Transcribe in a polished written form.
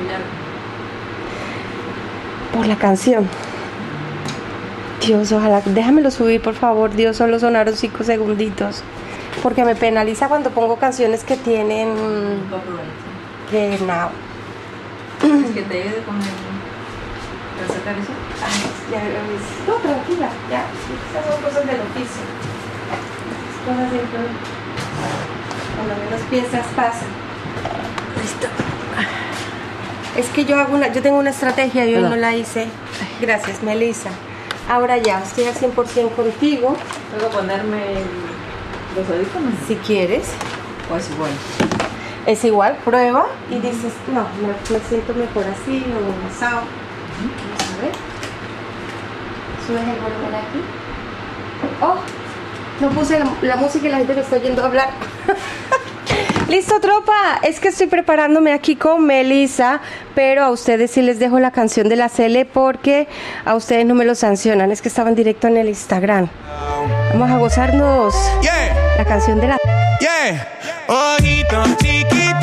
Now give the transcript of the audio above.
Por la canción. Dios, ojalá, déjamelo subir, por favor. Dios, solo sonaron 5 segunditos. Porque me penaliza cuando pongo canciones que tienen... que no. Es que te ayude con sacar eso. No, tranquila, ya. Estas son cosas del oficio. Cosas siempre. Cuando menos piensas pasan. Listo. Es que yo tengo una estrategia y hoy no la hice. Gracias, Melissa. Ahora ya, estoy al 100% contigo. ¿Puedo ponerme los audífonos? Si quieres. O es igual. Es igual, prueba y dices, no, me siento mejor así o asado. Vamos a ver. Subes el volumen aquí. Oh, no puse la música y la gente me está oyendo hablar. Listo, tropa, es que estoy preparándome aquí con Melissa, pero a ustedes sí les dejo la canción de la Cele porque a ustedes no me lo sancionan, es que estaba en directo en el Instagram. Vamos a gozarnos la canción de la... Ojito chiquito.